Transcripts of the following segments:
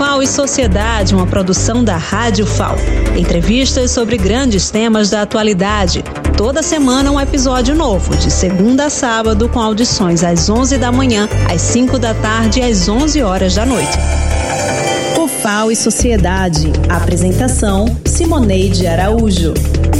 FAO e Sociedade, uma produção da Rádio FAO. Entrevistas sobre grandes temas da atualidade. Toda semana um episódio novo, de segunda a sábado, com audições às 11 da manhã, às 5 da tarde e às 11 horas da noite. O FAO e Sociedade. Apresentação: Simoneide Araújo.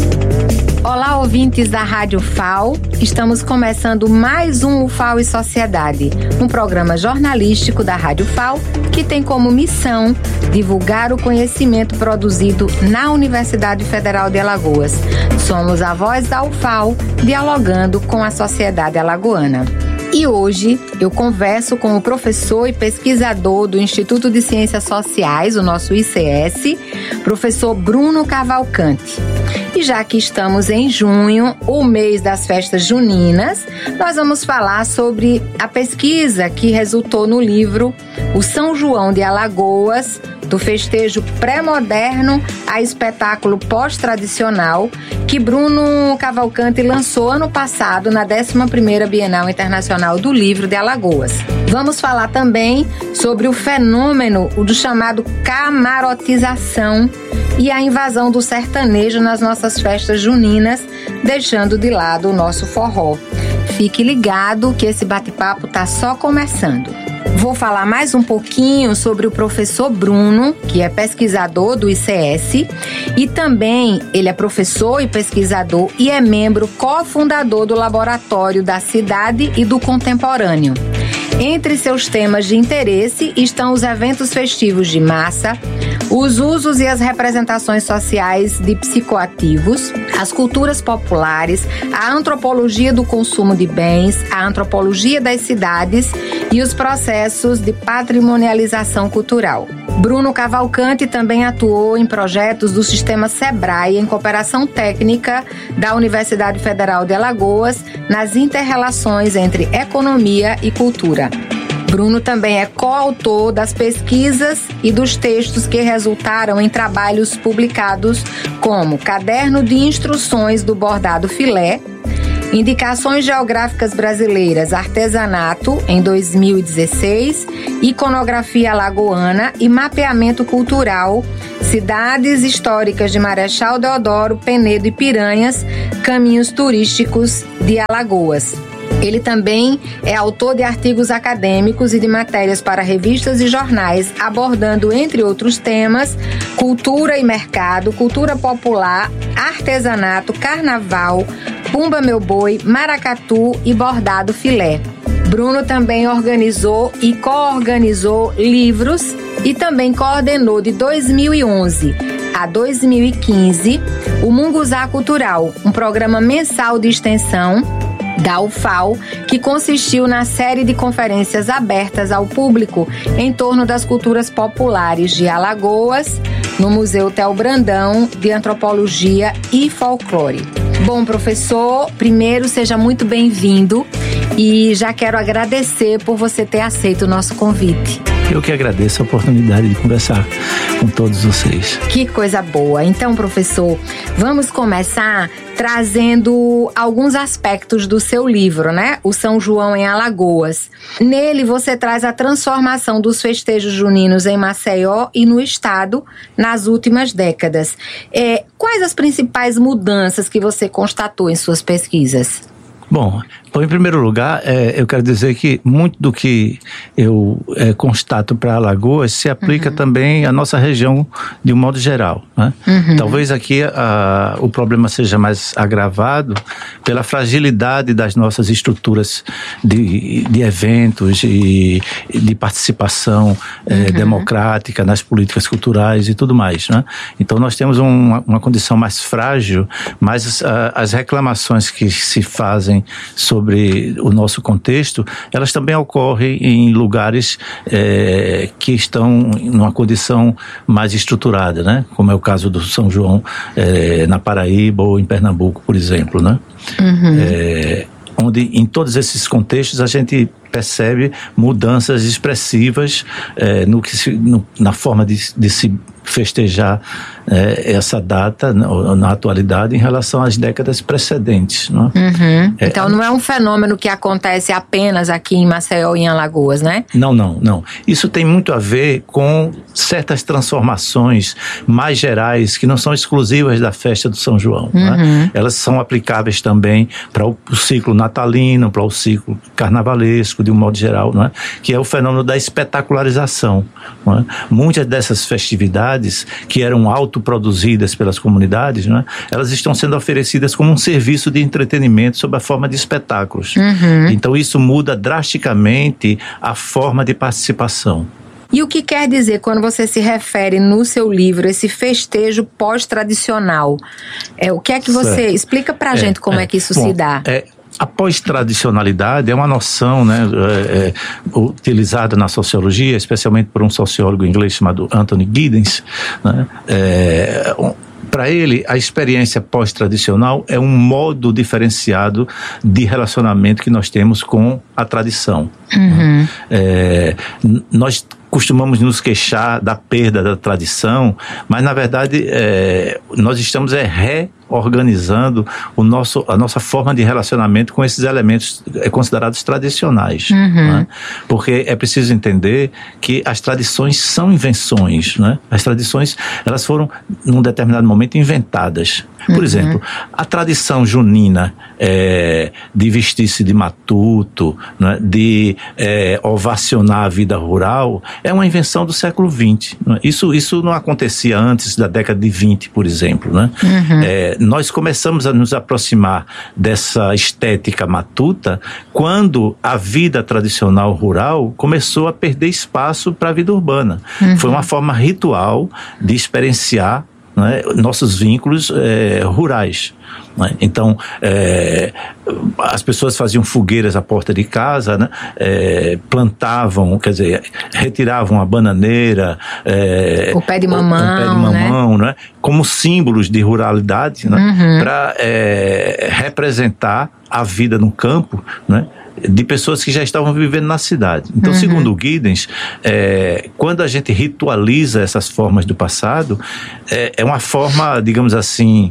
Olá, ouvintes da Rádio FAO. Estamos começando mais um FAO e Sociedade, um programa jornalístico da Rádio FAO que tem como missão divulgar o conhecimento produzido na Universidade Federal de Alagoas. Somos a voz da UFAO, dialogando com a sociedade alagoana. E hoje eu converso com o professor e pesquisador do Instituto de Ciências Sociais, o nosso ICS, professor Bruno Cavalcante. E já que estamos em junho, o mês das festas juninas, nós vamos falar sobre a pesquisa que resultou no livro O São João de Alagoas, do festejo pré-moderno a espetáculo pós-tradicional, que Bruno Cavalcante lançou ano passado na 11ª Bienal Internacional do Livro de Alagoas. Vamos falar também sobre o fenômeno do chamado camarotização e a invasão do sertanejo nas nossas festas juninas, deixando de lado o nosso forró. Fique ligado que esse bate-papo está só começando. Vou falar mais um pouquinho sobre o professor Bruno, que é pesquisador do ICS, e também ele é professor e pesquisador e é membro cofundador do Laboratório da Cidade e do Contemporâneo. Entre seus temas de interesse estão os eventos festivos de massa, os usos e as representações sociais de psicoativos, as culturas populares, a antropologia do consumo de bens, a antropologia das cidades e os processos de patrimonialização cultural. Bruno Cavalcante também atuou em projetos do Sistema SEBRAE em cooperação técnica da Universidade Federal de Alagoas nas inter-relações entre economia e cultura. Bruno também é coautor das pesquisas e dos textos que resultaram em trabalhos publicados como Caderno de Instruções do Bordado Filé, Indicações Geográficas Brasileiras, Artesanato, em 2016, Iconografia Alagoana e Mapeamento Cultural, Cidades Históricas de Marechal Deodoro, Penedo e Piranhas, Caminhos Turísticos de Alagoas. Ele também é autor de artigos acadêmicos e de matérias para revistas e jornais, abordando, entre outros temas, cultura e mercado, cultura popular, artesanato, carnaval, Pumba Meu Boi, maracatu e bordado filé. Bruno também organizou e coorganizou livros e também coordenou de 2011 a 2015 o Munguzá Cultural, um programa mensal de extensão da UFAO, que consistiu na série de conferências abertas ao público em torno das culturas populares de Alagoas, no Museu Theo Brandão de Antropologia e Folclore. Bom, professor, primeiro seja muito bem-vindo e já quero agradecer por você ter aceito o nosso convite. Eu que agradeço a oportunidade de conversar com todos vocês. Que coisa boa. Então, professor, vamos começar trazendo alguns aspectos do seu livro, né? O São João em Alagoas. Nele, você traz a transformação dos festejos juninos em Maceió e no estado nas últimas décadas. Quais as principais mudanças que você constatou em suas pesquisas? Bom, em primeiro lugar, eu quero dizer que muito do que eu constato para Alagoas se aplica também à nossa região de um modo geral, né? Talvez aqui o problema seja mais agravado pela fragilidade das nossas estruturas de eventos e de participação democrática nas políticas culturais e tudo mais, né? Então nós temos uma condição mais frágil, mas as reclamações que se fazem sobre o nosso contexto, elas também ocorrem em lugares que estão numa condição mais estruturada, né? Como é o caso do São João na Paraíba ou em Pernambuco, por exemplo, né? Onde em todos esses contextos a gente percebe mudanças expressivas na forma de se festejar essa data na atualidade em relação às décadas precedentes. Né? Uhum. Então não é um fenômeno que acontece apenas aqui em Maceió e em Alagoas, né? Não. Isso tem muito a ver com certas transformações mais gerais que não são exclusivas da festa do São João. Né? Elas são aplicáveis também para o ciclo natalino, para o ciclo carnavalesco, de um modo geral, né? Que é o fenômeno da espetacularização. Né? Muitas dessas festividades que eram autoproduzidas pelas comunidades, né, elas estão sendo oferecidas como um serviço de entretenimento sob a forma de espetáculos. Então isso muda drasticamente a forma de participação. E o que quer dizer quando você se refere no seu livro esse festejo pós-tradicional? O que é que você... Explica pra gente como é que isso se dá. A pós-tradicionalidade é uma noção, né, utilizada na sociologia, especialmente por um sociólogo inglês chamado Anthony Giddens. Né? Para ele, a experiência pós-tradicional é um modo diferenciado de relacionamento que nós temos com a tradição. Nós costumamos nos queixar da perda da tradição, mas na verdade nós estamos reorganizando a nossa forma de relacionamento com esses elementos considerados tradicionais. Né? Porque é preciso entender que as tradições são invenções. Né? As tradições, elas foram num determinado momento inventadas. Por exemplo, a tradição junina de vestir-se de matuto, né? De ovacionar a vida rural, é uma invenção do século XX. Né? Isso não acontecia antes da década de 20, por exemplo. Né? Nós começamos a nos aproximar dessa estética matuta quando a vida tradicional rural começou a perder espaço para a vida urbana. Foi uma forma ritual de experienciar, né, nossos vínculos rurais. Né? Então, as pessoas faziam fogueiras à porta de casa, né? Plantavam, quer dizer, retiravam a bananeira, o pé de mamão, né? Como símbolos de ruralidade, né? Para representar a vida no campo, né? De pessoas que já estavam vivendo na cidade. Então, segundo o Giddens, quando a gente ritualiza essas formas do passado, é uma forma, digamos assim,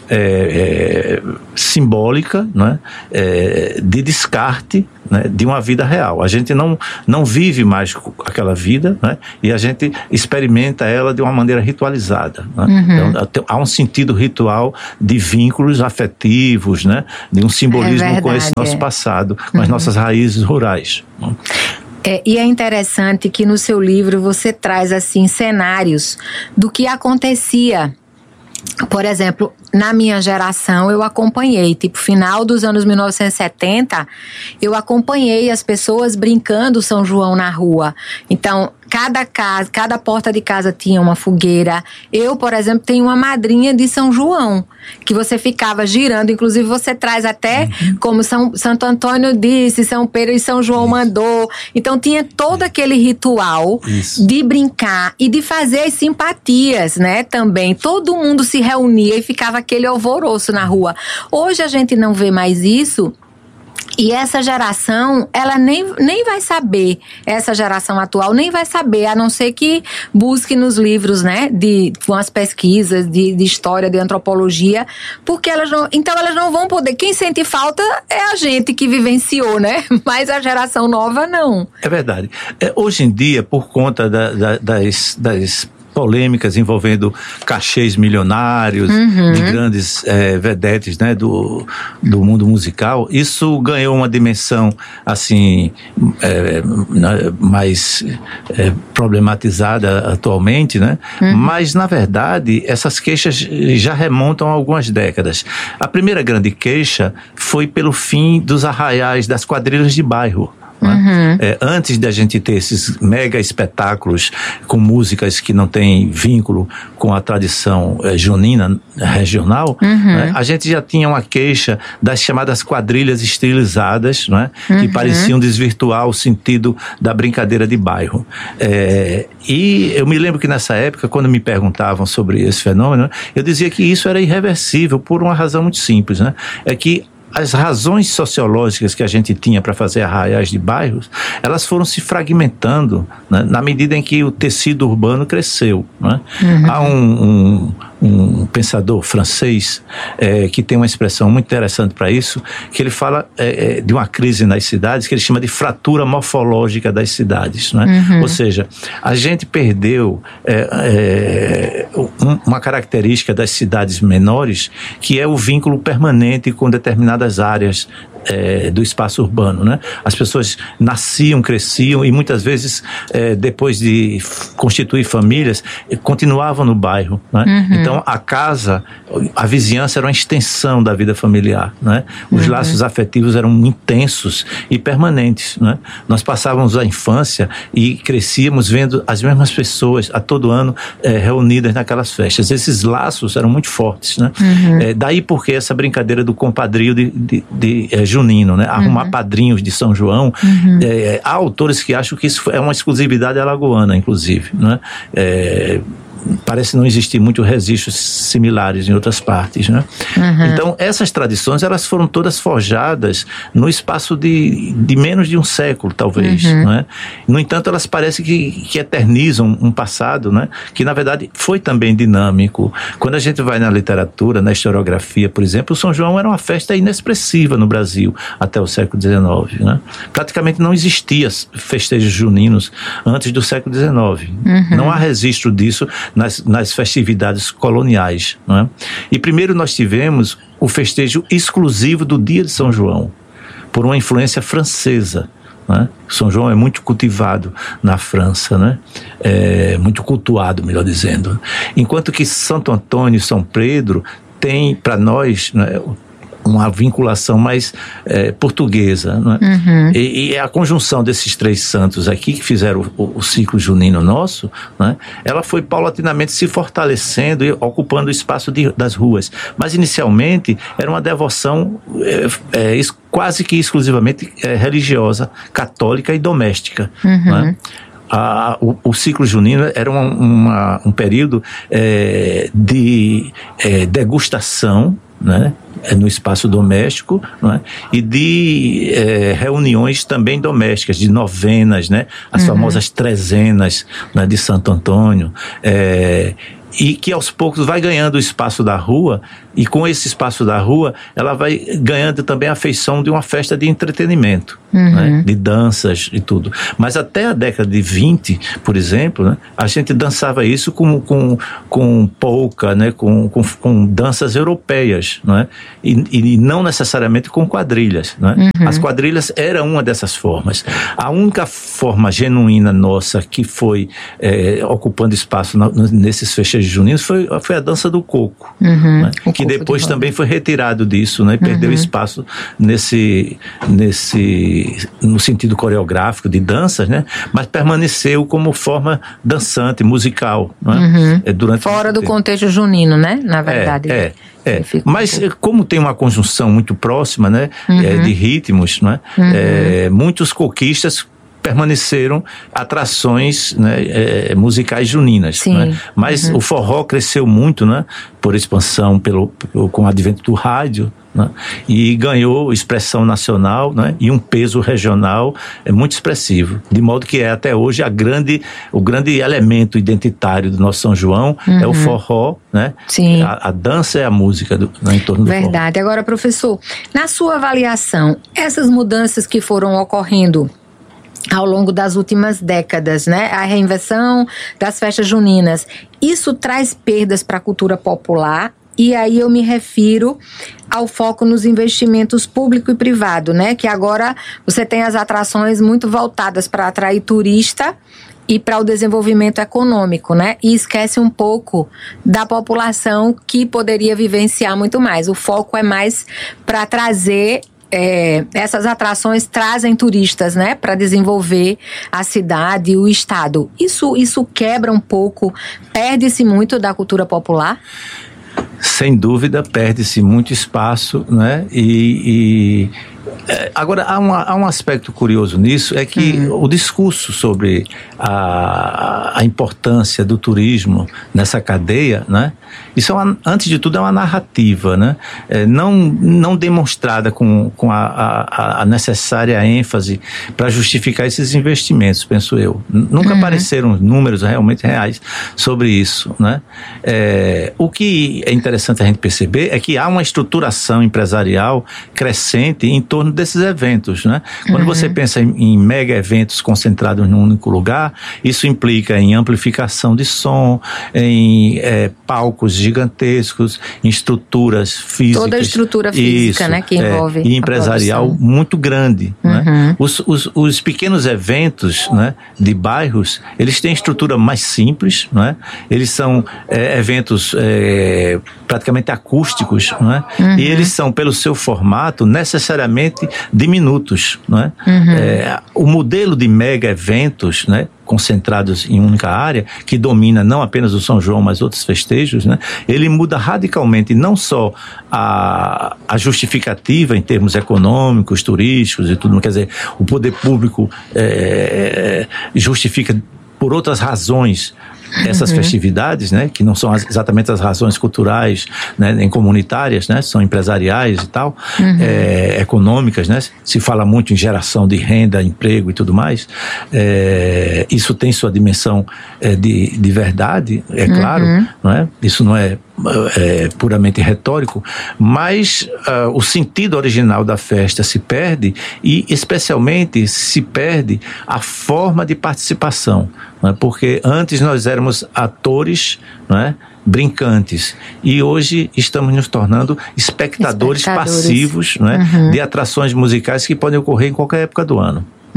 simbólica, né? De descarte, né? De uma vida real. A gente não vive mais aquela vida, né? E a gente experimenta ela de uma maneira ritualizada. Né? Então, há um sentido ritual de vínculos afetivos, né? De um simbolismo com esse nosso passado, com as nossas raízes rurais. E é interessante que no seu livro você traz assim cenários do que acontecia. Por exemplo, na minha geração eu acompanhei, final dos anos 1970, eu acompanhei as pessoas brincando São João na rua. Então, cada porta de casa tinha uma fogueira. Eu, por exemplo, tenho uma madrinha de São João, que você ficava girando, inclusive você traz até como Santo Antônio disse, São Pedro e São João mandou. Então tinha todo aquele ritual de brincar e de fazer as simpatias, né, também. Todo mundo se reunia e ficava aquele alvoroço na rua. Hoje a gente não vê mais isso. E essa geração, ela nem vai saber, essa geração atual nem vai saber, a não ser que busque nos livros, né, com as pesquisas de história, de antropologia, porque elas não vão poder. Quem sente falta é a gente que vivenciou, né, mas a geração nova não. É verdade. Hoje em dia, por conta das polêmicas envolvendo cachês milionários de grandes vedetes, né, do mundo musical, isso ganhou uma dimensão assim mais problematizada atualmente, né? Mas na verdade essas queixas já remontam a algumas décadas. A primeira grande queixa foi pelo fim dos arraiais, das quadrilhas de bairro. Antes de a gente ter esses mega espetáculos com músicas que não têm vínculo com a tradição junina regional, né, a gente já tinha uma queixa das chamadas quadrilhas estilizadas, né, que pareciam desvirtuar o sentido da brincadeira de bairro. E eu me lembro que nessa época, quando me perguntavam sobre esse fenômeno, eu dizia que isso era irreversível por uma razão muito simples, né? É que as razões sociológicas que a gente tinha para fazer arraiais de bairros, elas foram se fragmentando, né, na medida em que o tecido urbano cresceu, né? Há um pensador francês que tem uma expressão muito interessante para isso, que ele fala de uma crise nas cidades, que ele chama de fratura morfológica das cidades, né? Ou seja, a gente perdeu uma característica das cidades menores, que é o vínculo permanente com determinadas áreas do espaço urbano, né? As pessoas nasciam, cresciam e muitas vezes, depois de constituir famílias, continuavam no bairro, né? Então a casa, a vizinhança era uma extensão da vida familiar, né? Os laços afetivos eram intensos e permanentes, né? Nós passávamos a infância e crescíamos vendo as mesmas pessoas a todo ano reunidas naquelas festas. Esses laços eram muito fortes, né? Daí porque essa brincadeira do compadrio de junino, né? Arrumar padrinhos de São João. Há autores que acham que isso é uma exclusividade alagoana, inclusive, né? Parece não existir muitos registros similares em outras partes, né? Então, essas tradições, elas foram todas forjadas no espaço de menos de um século, talvez, né? No entanto, elas parecem que eternizam um passado, né? Que, na verdade, foi também dinâmico. Quando a gente vai na literatura, na historiografia, por exemplo, o São João era uma festa inexpressiva no Brasil até o século XIX, né? Praticamente não existia festejos juninos antes do século XIX. Não há registro disso nas festividades coloniais, não é? E primeiro nós tivemos o festejo exclusivo do dia de São João, por uma influência francesa, né? São João é muito cultivado na França, né? Muito cultuado, melhor dizendo. Enquanto que Santo Antônio e São Pedro tem para nós, né, uma vinculação mais portuguesa, né? E a conjunção desses três santos aqui, que fizeram o ciclo junino nosso, né? Ela foi paulatinamente se fortalecendo e ocupando o espaço das ruas. Mas inicialmente era uma devoção quase que exclusivamente religiosa, católica e doméstica, né? O ciclo junino era um período de degustação, né, no espaço doméstico, né, e de reuniões também domésticas, de novenas, né, as famosas trezenas, né, de Santo Antônio, e que aos poucos vai ganhando o espaço da rua, e com esse espaço da rua ela vai ganhando também a feição de uma festa de entretenimento, né, de danças e tudo. Mas até a década de 20, por exemplo, né, a gente dançava isso com polka, né, com danças europeias, né, e não necessariamente com quadrilhas, né. As quadrilhas eram uma dessas formas. A única forma genuína nossa que foi ocupando espaço nesses festejos juninos foi a dança do coco, né, que depois também foi retirado disso, né, e perdeu espaço no sentido coreográfico de danças, né, mas permaneceu como forma dançante, musical, né, durante fora do contexto junino, né, na verdade. Mas como tem uma conjunção muito próxima, né, de ritmos, né, muitos coquistas permaneceram atrações, né, musicais juninas, né? Mas o forró cresceu muito, né, por expansão com o advento do rádio, né, e ganhou expressão nacional, né, e um peso regional muito expressivo, de modo que até hoje o grande elemento identitário do nosso São João é o forró, né? A dança é a música em torno do forró. Verdade. Agora, professor, na sua avaliação, essas mudanças que foram ocorrendo ao longo das últimas décadas, né? A reinvenção das festas juninas, isso traz perdas para a cultura popular? E aí eu me refiro ao foco nos investimentos público e privado, né? Que agora você tem as atrações muito voltadas para atrair turista e para o desenvolvimento econômico, né? E esquece um pouco da população que poderia vivenciar muito mais. O foco é mais para trazer... essas atrações trazem turistas, né, para desenvolver a cidade e o estado. Isso quebra um pouco, perde-se muito da cultura popular? Sem dúvida, perde-se muito espaço, né? Agora, há um aspecto curioso nisso, é que o discurso sobre a a importância do turismo nessa cadeia, né? Isso, antes de tudo, é uma narrativa, né? Não demonstrada com a necessária ênfase para justificar esses investimentos, penso eu. Nunca apareceram números realmente reais sobre isso, né? O que é interessante a gente perceber é que há uma estruturação empresarial crescente em torno desses eventos, né? Quando você pensa em mega eventos concentrados num único lugar, isso implica em amplificação de som, em palcos gigantescos, em estruturas físicas. Toda a estrutura física, né, que envolve e empresarial muito grande, né? Os pequenos eventos, né, de bairros, eles têm estrutura mais simples, né? Eles são eventos praticamente acústicos, né? E eles são, pelo seu formato, necessariamente diminutos, né? O modelo de mega eventos, né, concentrados em única área, que domina não apenas o São João, mas outros festejos, né? Ele muda radicalmente não só a justificativa em termos econômicos, turísticos e tudo, quer dizer, o poder público justifica por outras razões essas festividades, né, que não são exatamente as razões culturais, né, nem comunitárias, né, são empresariais e tal, econômicas, né, se fala muito em geração de renda, emprego e tudo mais, isso tem sua dimensão de verdade, é claro, não é? Isso não é puramente retórico, mas o sentido original da festa se perde e especialmente se perde a forma de participação, né? Porque antes nós éramos atores, né, brincantes, e hoje estamos nos tornando espectadores passivos, né, de atrações musicais que podem ocorrer em qualquer época do ano.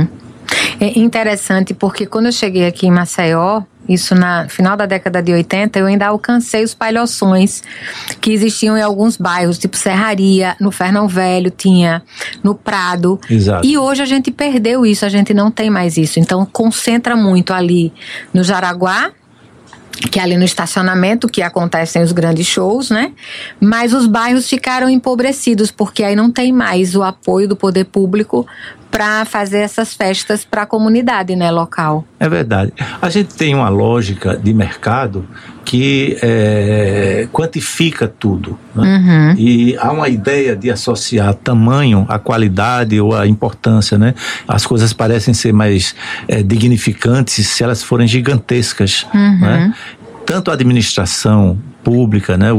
É interessante porque quando eu cheguei aqui em Maceió, isso na final da década de 80, eu ainda alcancei os palhoções que existiam em alguns bairros, tipo Serraria, no Fernão Velho, tinha no Prado. Exato. E hoje a gente perdeu isso, a gente não tem mais isso. Então concentra muito ali no Jaraguá, que é ali no estacionamento que acontecem os grandes shows, né? Mas os bairros ficaram empobrecidos, porque aí não tem mais o apoio do poder público para fazer essas festas para a comunidade, né, local. É verdade. A gente tem uma lógica de mercado que quantifica tudo, né? E há uma ideia de associar tamanho à qualidade ou à importância, né? As coisas parecem ser mais dignificantes se elas forem gigantescas, né? Tanto a administração pública, né,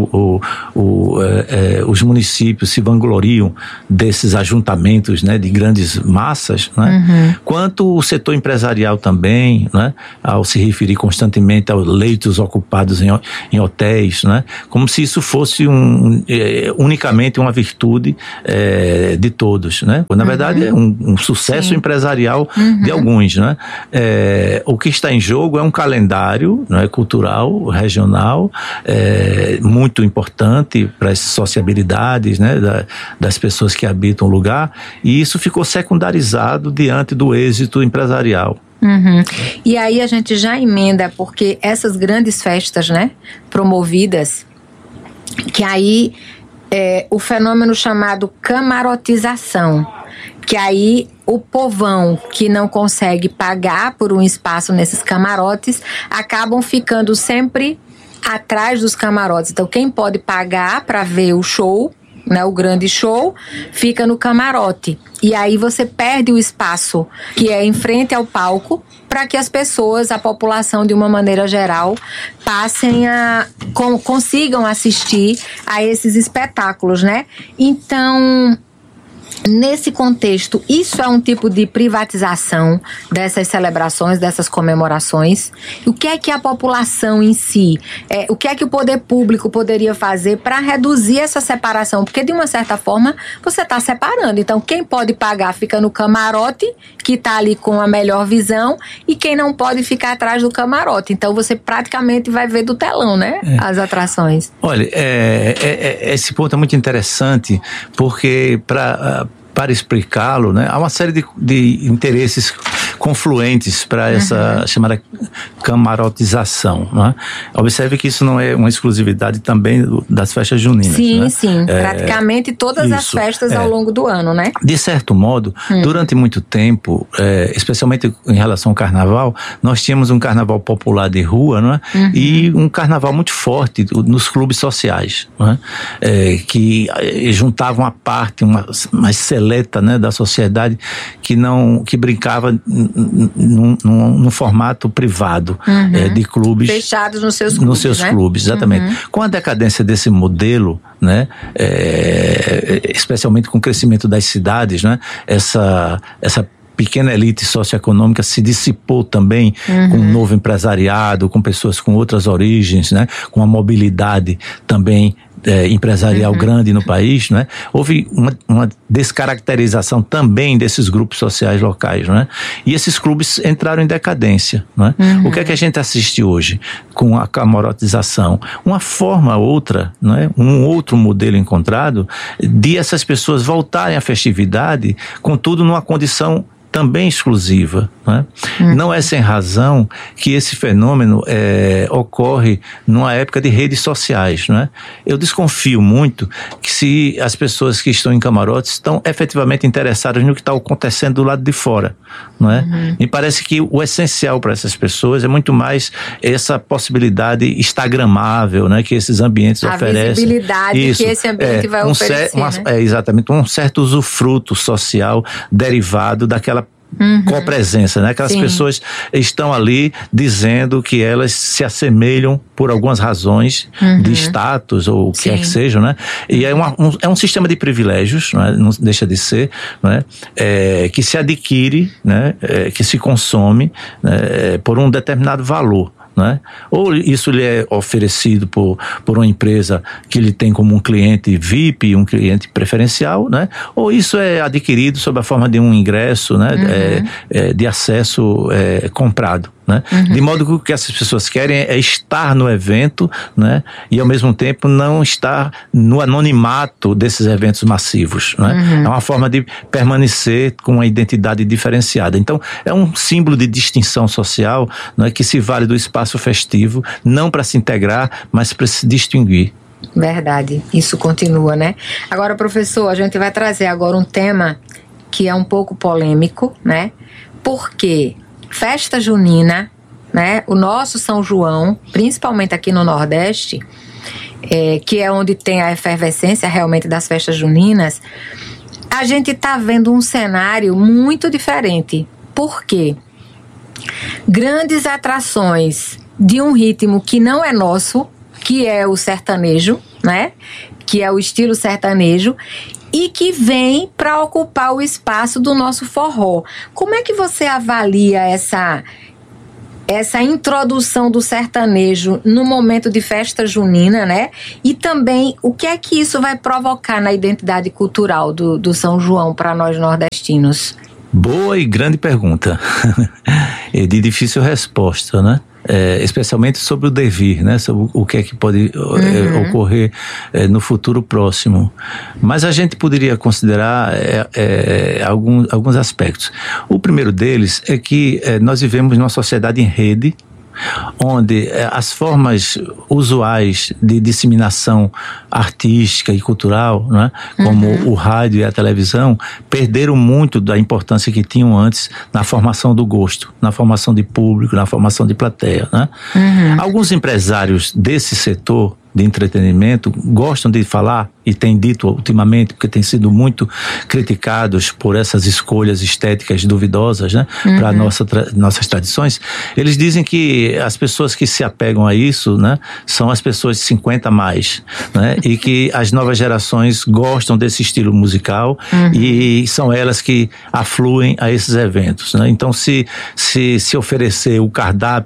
os municípios se vangloriam desses ajuntamentos, né, de grandes massas, né, quanto o setor empresarial também, né, ao se referir constantemente aos leitos ocupados em hotéis, né, como se isso fosse unicamente uma virtude de todos, né, quando na verdade é um sucesso empresarial de alguns, né. O que está em jogo é um calendário, né, cultural, regional, muito importante para as sociabilidades, né, das pessoas que habitam o lugar, e isso ficou secundarizado diante do êxito empresarial. E aí a gente já emenda, porque essas grandes festas, né, promovidas, que aí o fenômeno chamado camarotização, que aí o povão que não consegue pagar por um espaço nesses camarotes acabam ficando sempre atrás dos camarotes. Então quem pode pagar para ver o show, né, o grande show, fica no camarote. E aí você perde o espaço que é em frente ao palco para que as pessoas, a população de uma maneira geral, passem consigam assistir a esses espetáculos, né? Então, nesse contexto, isso é um tipo de privatização dessas celebrações, dessas comemorações. O que é que a população em si, o que é que o poder público poderia fazer para reduzir essa separação? Porque, de uma certa forma, você está separando. Então, quem pode pagar fica no camarote, que está ali com a melhor visão, e quem não pode ficar atrás do camarote. Então, você praticamente vai ver do telão, né? As atrações. Olha, esse ponto é muito interessante, porque para explicá-lo, né, há uma série de interesses confluentes para essa chamada camarotização, né? Observe que isso não é uma exclusividade também das festas juninas. Sim, né? sim. Praticamente todas as festas ao longo do ano, né? De certo modo, durante muito tempo, especialmente em relação ao carnaval, nós tínhamos um carnaval popular de rua, né? E um carnaval muito forte nos clubes sociais, né? Que juntavam a parte mais seleta, né, da sociedade que brincava num formato privado, de clubes fechados nos seus clubes, exatamente. Com a decadência desse modelo, né, especialmente com o crescimento das cidades, né, essa pequena elite socioeconômica se dissipou também com um novo empresariado, com pessoas com outras origens, né, com uma mobilidade também empresarial grande no país, né? Houve uma descaracterização também desses grupos sociais locais, né? E esses clubes entraram em decadência, né? O que é que a gente assiste hoje com a camarotização? Uma forma outra, né? Um outro modelo encontrado de essas pessoas voltarem à festividade, contudo numa condição também exclusiva, né? Não é sem razão que esse fenômeno ocorre numa época de redes sociais, né? Eu desconfio muito que se as pessoas que estão em camarotes estão efetivamente interessadas no que está acontecendo do lado de fora, não é? Me parece que o essencial para essas pessoas é muito mais essa possibilidade instagramável, né, que esses ambientes oferecem. A visibilidade que esse ambiente vai oferecer, né? Exatamente, um certo usufruto social derivado daquela copresença, né? Aquelas pessoas estão ali dizendo que elas se assemelham por algumas razões de status ou o que é que seja, né? E é um sistema de privilégios, né? Não deixa de ser, né? Que se adquire, né? Que se consome, né? Por um determinado valor, né? Ou isso lhe é oferecido por uma empresa que lhe tem como um cliente VIP, um cliente preferencial, né? Ou isso é adquirido sob a forma de um ingresso, né? De acesso comprado, né? De modo que o que essas pessoas querem é estar no evento, né? E ao mesmo tempo não estar no anonimato desses eventos massivos, né? É uma forma de permanecer com uma identidade diferenciada. Então é um símbolo de distinção social, né? Que se vale do espaço festivo, não para se integrar, mas para se distinguir. Verdade, isso continua, né? Agora, professor, a gente vai trazer agora um tema que é um pouco polêmico, né? Porque festa junina, né? O nosso São João, principalmente aqui no Nordeste, que é onde tem a efervescência realmente das festas juninas, a gente está vendo um cenário muito diferente. Por quê? Grandes atrações de um ritmo que não é nosso, que é o sertanejo, né? Que é o estilo sertanejo, e que vem para ocupar o espaço do nosso forró. Como é que você avalia essa introdução do sertanejo no momento de festa junina, né? E também o que é que isso vai provocar na identidade cultural do São João para nós nordestinos? Boa e grande pergunta. E de difícil resposta, né? Especialmente sobre o devir, né? Sobre o que é que pode ocorrer no futuro próximo. Mas a gente poderia considerar alguns aspectos. O primeiro deles é que nós vivemos numa sociedade em rede, onde as formas usuais de disseminação artística e cultural, né, como o rádio e a televisão, perderam muito da importância que tinham antes na formação do gosto, na formação de público, na formação de plateia, né? Alguns empresários desse setor de entretenimento gostam de falar, e têm dito ultimamente, porque têm sido muito criticados por essas escolhas estéticas duvidosas, né, para nossas tradições. Eles dizem que as pessoas que se apegam a isso, né, são as pessoas de 50 a mais, né, e que as novas gerações gostam desse estilo musical e são elas que afluem a esses eventos, né? Então se oferecer o cardápio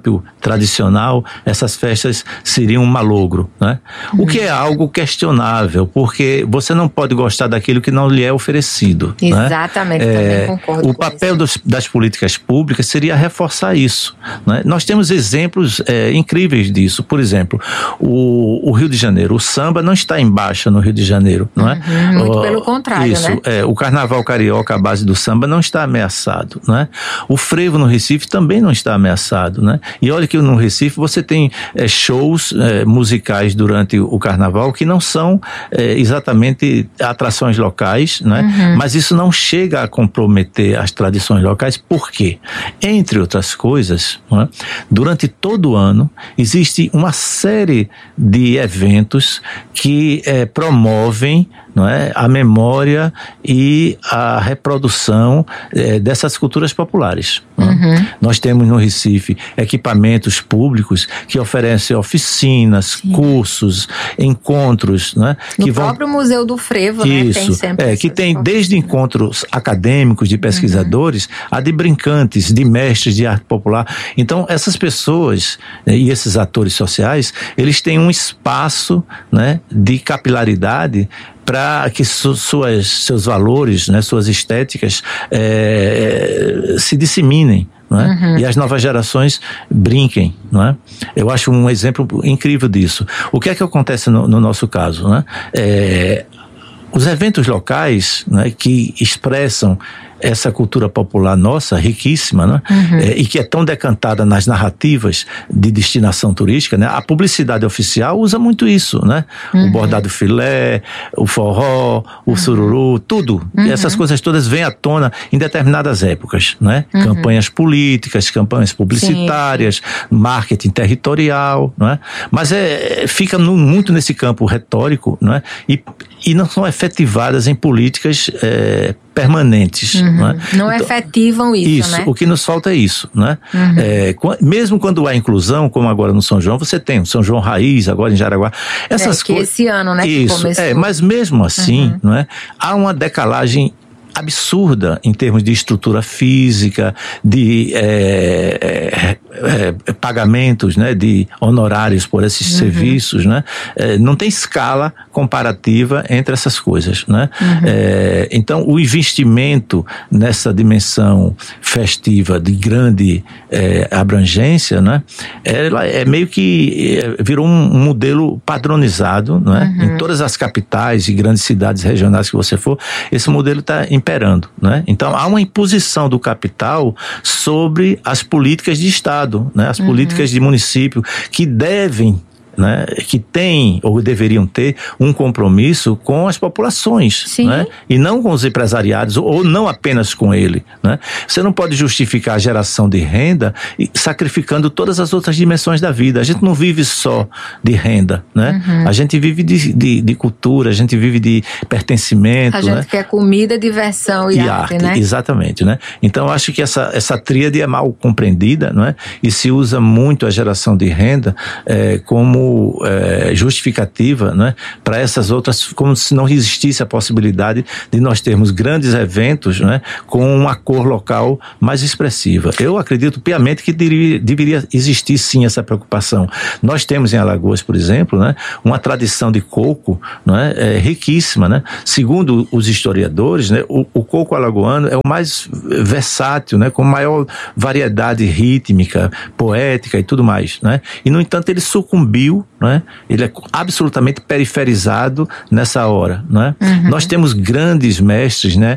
tradicional, essas festas seriam um malogro, né? O que é algo questionável, porque você não pode gostar daquilo que não lhe é oferecido. Exatamente, também concordo. O papel das políticas públicas seria reforçar isso, né? Nós temos exemplos incríveis disso. Por exemplo, o Rio de Janeiro, o samba não está em baixa no Rio de Janeiro, não é? Muito pelo contrário, isso, né? O carnaval carioca à base do samba não está ameaçado, né? O frevo no Recife também não está ameaçado, né? E olha que no Recife você tem shows musicais durante o carnaval que não são exatamente atrações locais, né? Mas isso não chega a comprometer as tradições locais. Por quê? Entre outras coisas, né? Durante todo o ano existe uma série de eventos que promovem, não é, a memória e a reprodução dessas culturas populares. Nós temos no Recife equipamentos públicos que oferecem oficinas, cursos, encontros, né? No próprio Museu do Frevo, né? Isso, tem sempre que tem desde encontros acadêmicos de pesquisadores a de brincantes, de mestres de arte popular. Então essas pessoas e esses atores sociais, eles têm um espaço, né, de capilaridade para que seus valores, né, suas estéticas se disseminem, não é? E as novas gerações brinquem, não é? Eu acho um exemplo incrível disso. O que é que acontece no nosso caso, né? Os eventos locais, né, que expressam essa cultura popular nossa, riquíssima, né? E que é tão decantada nas narrativas de destinação turística, né? A publicidade oficial usa muito isso, né? O bordado filé, o forró, o sururu, tudo. Essas coisas todas vêm à tona em determinadas épocas, né? Campanhas políticas, campanhas publicitárias, marketing territorial, não é? Mas fica muito nesse campo retórico, não é? E não são efetivadas em políticas permanentes. Não efetivam isso, né? O que nos falta é isso, né? Mesmo quando há inclusão, como agora no São João, você tem o São João Raiz, agora em Jaraguá. Essas coisas. Esse ano, né? Isso, que começou. Mas mesmo assim, não é? Há uma decalagem absurda em termos de estrutura física, de pagamentos, né, de honorários por esses serviços, né? Não tem escala comparativa entre essas coisas, né? Então o investimento nessa dimensão festiva de grande abrangência, né? Ela meio que virou um modelo padronizado, né? Em todas as capitais e grandes cidades regionais que você for, esse modelo está imperando, né? Então há uma imposição do capital sobre as políticas de Estado, né? As políticas de município que devem, né, que têm ou deveriam ter um compromisso com as populações, né, e não com os empresariados, ou não apenas com ele, né? Você não pode justificar a geração de renda sacrificando todas as outras dimensões da vida. A gente não vive só de renda, né? A gente vive de cultura, a gente vive de pertencimento. A gente quer comida, diversão e arte, né? Exatamente, né? Então eu acho que essa tríade é mal compreendida, não é? E se usa muito a geração de renda como justificativa, né, para essas outras, como se não existisse a possibilidade de nós termos grandes eventos, né, com uma cor local mais expressiva. Eu acredito piamente que deveria existir sim essa preocupação. Nós temos em Alagoas, por exemplo, né, uma tradição de coco, né, riquíssima, né? Segundo os historiadores, né, o coco alagoano é o mais versátil, né, com maior variedade rítmica, poética e tudo mais, né? E no entanto ele sucumbiu, né? Ele é absolutamente periferizado nessa hora, né? Nós temos grandes mestres, né,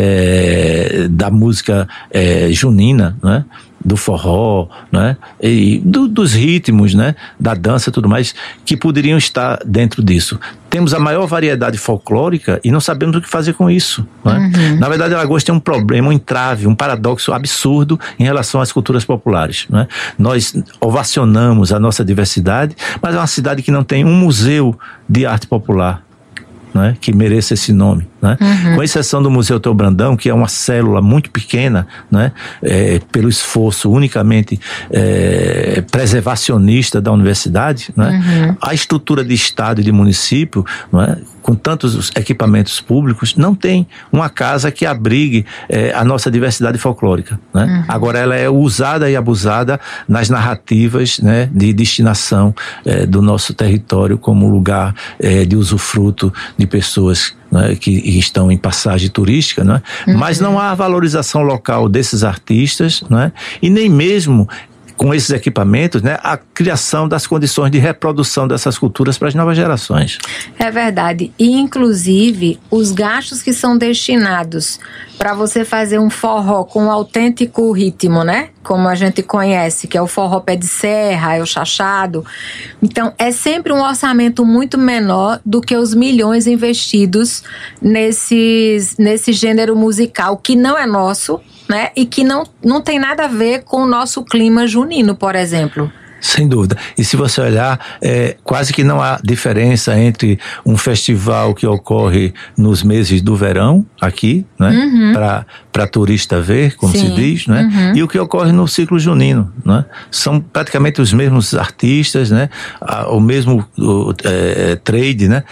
da música junina, né, do forró, né, e dos ritmos, né, da dança e tudo mais, que poderiam estar dentro disso. Temos a maior variedade folclórica e não sabemos o que fazer com isso, né? Na verdade, Alagoas tem um problema, um entrave, um paradoxo absurdo em relação às culturas populares, né? Nós ovacionamos a nossa diversidade, mas é uma cidade que não tem um museu de arte popular, né, que mereça esse nome. né? Com exceção do Museu Teu Brandão, que é uma célula muito pequena, né? Pelo esforço unicamente preservacionista da universidade, né? A estrutura de estado e de município, né? Com tantos equipamentos públicos, não tem uma casa que abrigue a nossa diversidade folclórica, né? Agora ela é usada e abusada nas narrativas, né, de destinação do nosso território como lugar de usufruto de pessoas, né, que estão em passagem turística, né? Mas não há valorização local desses artistas, né? E nem mesmo com esses equipamentos, né, a criação das condições de reprodução dessas culturas para as novas gerações. É verdade. E, inclusive, os gastos que são destinados para você fazer um forró com um autêntico ritmo, né? Como a gente conhece, que é o forró pé de serra, é o chachado. Então, é sempre um orçamento muito menor do que os milhões investidos nesse gênero musical, que não é nosso, né? E que não tem nada a ver com o nosso clima junino, por exemplo. Sem dúvida. E se você olhar, quase que não há diferença entre um festival que ocorre nos meses do verão, aqui, né? Para turista ver, como se diz, né? E o que ocorre no ciclo junino, né? São praticamente os mesmos artistas, né? O mesmo trade, né?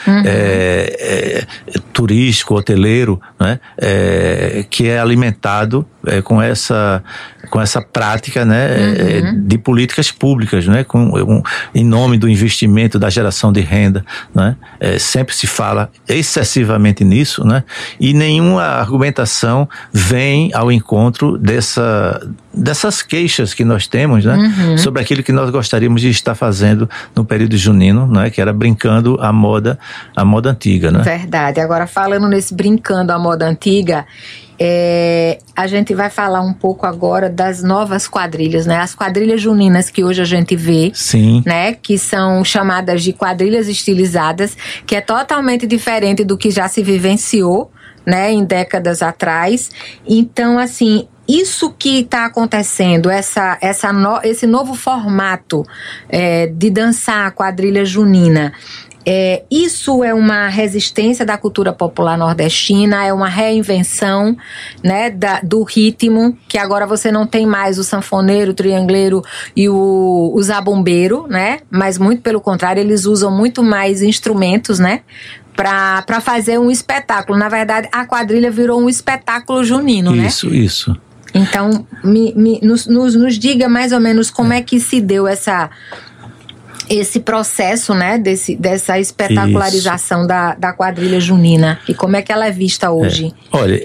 Turístico, hoteleiro, né? Que é alimentado com essa prática, né? De políticas públicas, né? Em nome do investimento, da geração de renda, né? Sempre se fala excessivamente nisso, né? E nenhuma argumentação vem ao encontro dessas queixas que nós temos, né? Sobre aquilo que nós gostaríamos de estar fazendo no período junino, né? Que era brincando a moda antiga, né? Verdade. Agora, falando nesse brincando a moda antiga, a gente vai falar um pouco agora das novas quadrilhas, né? As quadrilhas juninas que hoje a gente vê, sim, né? Que são chamadas de quadrilhas estilizadas, que é totalmente diferente do que já se vivenciou, né? Em décadas atrás. Então, assim, isso que está acontecendo, esse novo formato de dançar a quadrilha junina, isso é uma resistência da cultura popular nordestina, é uma reinvenção, né, do ritmo, que agora você não tem mais o sanfoneiro, o triangleiro e o zabumbeiro, né? Mas muito pelo contrário, eles usam muito mais instrumentos, né? Para fazer um espetáculo. Na verdade, a quadrilha virou um espetáculo junino, né? Isso. Então, nos diga mais ou menos como é que se deu esse processo, né, dessa espetacularização da quadrilha junina, e como é que ela é vista hoje? Olha,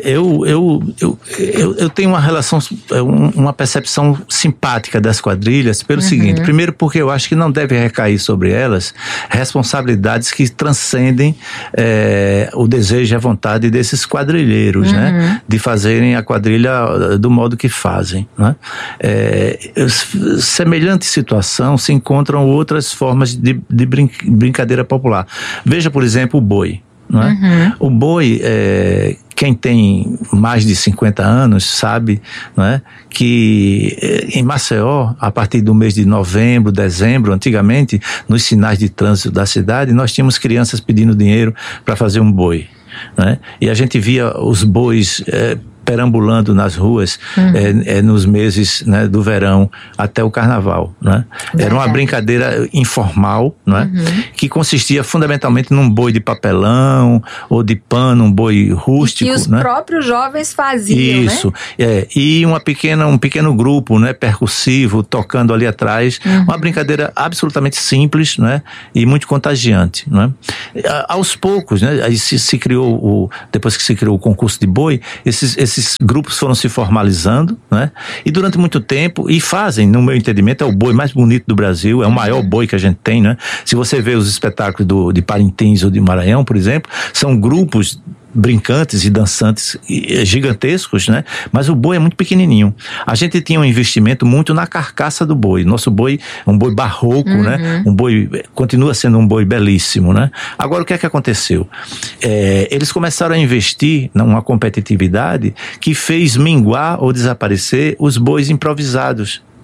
eu tenho uma relação, uma percepção simpática das quadrilhas pelo seguinte: primeiro, porque eu acho que não deve recair sobre elas responsabilidades que transcendem o desejo e a vontade desses quadrilheiros, né, de fazerem a quadrilha do modo que fazem, né? Semelhante situação se encontram outras formas de brincadeira popular. Veja, por exemplo, o boi. Não é? O boi, quem tem mais de 50 anos sabe, não é, que em Maceió, a partir do mês de novembro, dezembro, antigamente, nos sinais de trânsito da cidade, nós tínhamos crianças pedindo dinheiro para fazer um boi, né? E a gente via os bois perambulando nas ruas nos meses, né, do verão até o carnaval, né? Era uma brincadeira informal, né? Que consistia fundamentalmente num boi de papelão ou de pano, um boi rústico, e os, né, próprios jovens faziam, isso, né? E um pequeno grupo, né, percussivo tocando ali atrás, uma brincadeira absolutamente simples, né, e muito contagiante, né? Aos poucos, né, aí se criou depois que se criou o concurso de boi, esses grupos foram se formalizando, né? E durante muito tempo, e fazem, no meu entendimento, é o boi mais bonito do Brasil, é o maior boi que a gente tem, né? Se você vê os espetáculos de Parintins ou de Maranhão, por exemplo, são grupos brincantes e dançantes gigantescos, né? Mas o boi é muito pequenininho. A gente tinha um investimento muito na carcaça do boi. Nosso boi é um boi barroco, né? Um boi, continua sendo um boi belíssimo, né? Agora, o que é que aconteceu? Eles começaram a investir numa competitividade que fez minguar ou desaparecer os bois improvisados,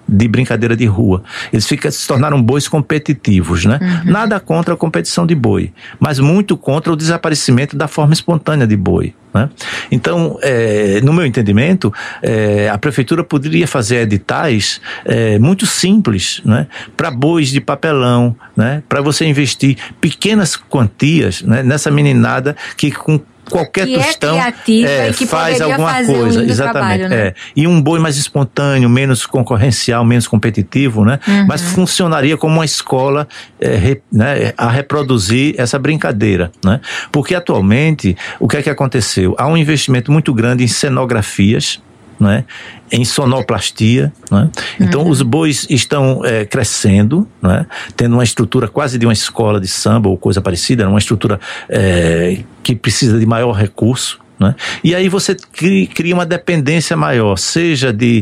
de brincadeira de rua. Eles se tornaram bois competitivos, né? Nada contra a competição de boi, mas muito contra o desaparecimento da forma espontânea de boi, né? Então, no meu entendimento, a prefeitura poderia fazer editais muito simples, né? Para bois de papelão, né? Para você investir pequenas quantias, né? Nessa meninada que com qualquer tostão e que faz alguma coisa, exatamente. Trabalho, né? E um boi mais espontâneo, menos concorrencial, menos competitivo, né? Mas funcionaria como uma escola né, a reproduzir essa brincadeira, né? Porque atualmente, o que é que aconteceu? Há um investimento muito grande em cenografias, né, em sonoplastia, né? Então os bois estão crescendo, né, tendo uma estrutura quase de uma escola de samba ou coisa parecida, uma estrutura que precisa de maior recurso, né? E aí você cria uma dependência maior, seja de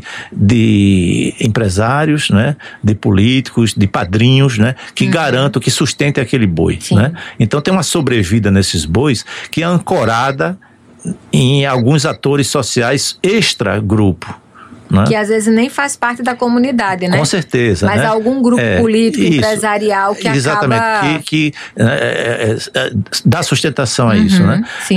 empresários, né, de políticos, de padrinhos, né, que garantam, que sustentem aquele boi, né? Então tem uma sobrevida nesses bois que é ancorada em alguns atores sociais extra-grupo, né? Que às vezes nem faz parte da comunidade, né? Com certeza. Mas né? algum grupo político, isso, empresarial que exatamente, acaba... que dá sustentação a isso, né? Sim.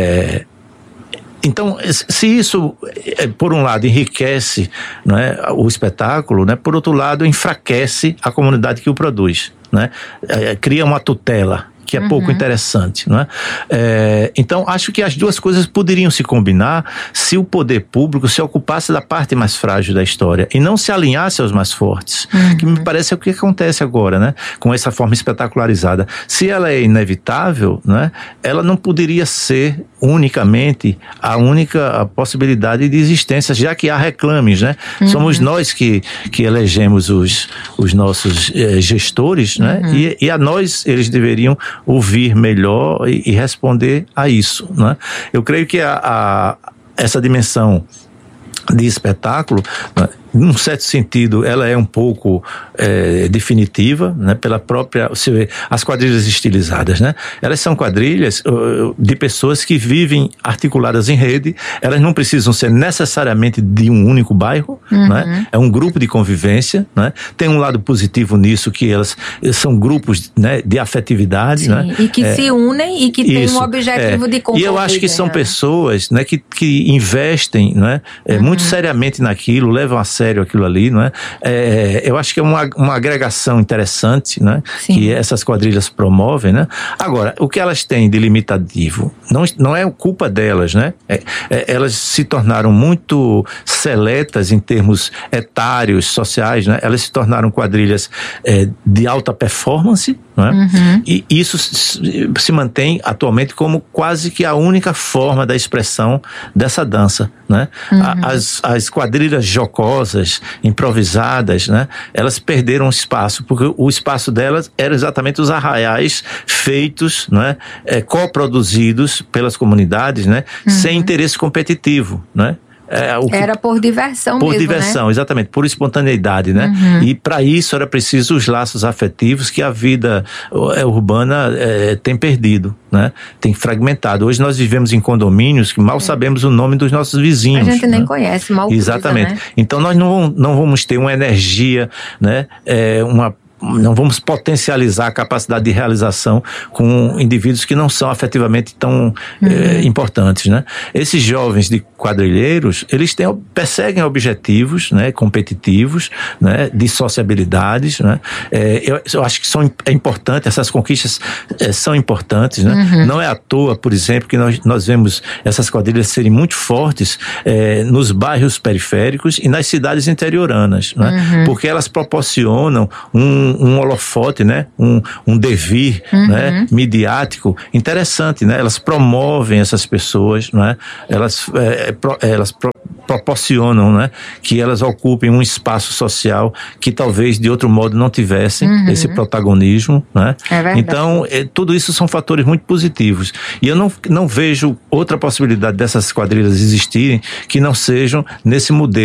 Então, se isso, por um lado, enriquece, né, o espetáculo, né, por outro lado, enfraquece a comunidade que o produz, né? Cria uma tutela que é pouco interessante, não é? Então, acho que as duas coisas poderiam se combinar se o poder público se ocupasse da parte mais frágil da história e não se alinhasse aos mais fortes, que me parece o que acontece agora, né? Com essa forma espetacularizada. Se ela é inevitável, né, ela não poderia ser unicamente a única possibilidade de existência, já que há reclames, né? Somos nós que elegemos os nossos gestores, né? E a nós eles deveriam ouvir melhor e responder a isso, né? Eu creio que essa dimensão de espetáculo, né, num certo sentido, ela é um pouco definitiva, né, pela própria... Você vê, as quadrilhas estilizadas, né? Elas são quadrilhas de pessoas que vivem articuladas em rede, elas não precisam ser necessariamente de um único bairro, né? É um grupo de convivência, né? Tem um lado positivo nisso, que elas são grupos, né, de afetividade. Sim, né? E que se unem e que têm um objetivo de concorrer. E eu acho que são pessoas, né, que investem, né, muito seriamente naquilo, levam a sério aquilo ali, não é? Eu acho que é uma agregação interessante, né? Que essas quadrilhas promovem, né? Agora, o que elas têm de limitativo não é culpa delas, né? Elas se tornaram muito seletas em termos etários, sociais, né? Elas se tornaram quadrilhas de alta performance, né? E isso se mantém atualmente como quase que a única forma da expressão dessa dança, né? As quadrilhas jocosas, improvisadas, né? Elas perderam espaço, porque o espaço delas era exatamente os arraiais feitos, né? Coproduzidos pelas comunidades, né? Sem interesse competitivo, né? Era por diversão mesmo, né? Por diversão, exatamente, por espontaneidade, né? E para isso era preciso os laços afetivos que a vida urbana tem perdido, né? Tem fragmentado. Hoje nós vivemos em condomínios que mal sabemos o nome dos nossos vizinhos. A gente nem conhece, mal cruza, exatamente. Né? Então nós não vamos ter uma energia, né? Não vamos potencializar a capacidade de realização com indivíduos que não são afetivamente tão importantes, né? Esses jovens de quadrilheiros, eles perseguem objetivos, né, competitivos, né, de sociabilidades, né? Eu acho que é importante, essas conquistas são importantes, né? Não é à toa, por exemplo, que nós vemos essas quadrilhas serem muito fortes nos bairros periféricos e nas cidades interioranas, né? Porque elas proporcionam um holofote, né? Um devir, né? Midiático interessante, né? Elas promovem essas pessoas, né? Elas proporcionam, né, que elas ocupem um espaço social que talvez de outro modo não tivessem esse protagonismo, né? Então, tudo isso são fatores muito positivos. E eu não vejo outra possibilidade dessas quadrilhas existirem que não sejam nesse modelo